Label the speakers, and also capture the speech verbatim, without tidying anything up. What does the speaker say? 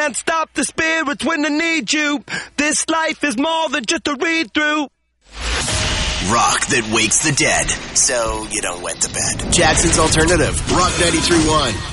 Speaker 1: can't stop the spirits when they need you. This life is more than just a read-through.
Speaker 2: Rock that wakes the dead, so you don't wet the bed. Jackson's Alternative. Rock ninety-three point one.